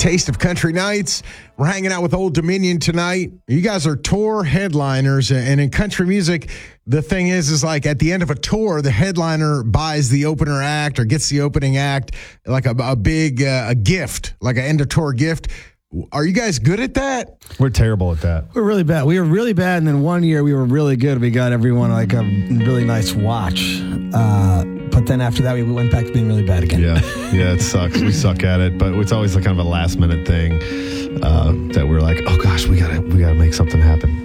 Taste of Country Nights. We're hanging out with Old Dominion tonight. You guys are tour headliners, and in country music, the thing is like at the end of a tour, the headliner buys the opener act or gets the opening act like a big a gift, like an end of tour gift. Are you guys good at that? We're terrible at that. We're really bad. We were really bad, and then one year we were really good. We got everyone like a really nice watch. But then after that, we went back to being really bad again. Yeah, it sucks. We suck at it, but it's always kind of a last minute thing that we're like, oh gosh, we gotta make something happen.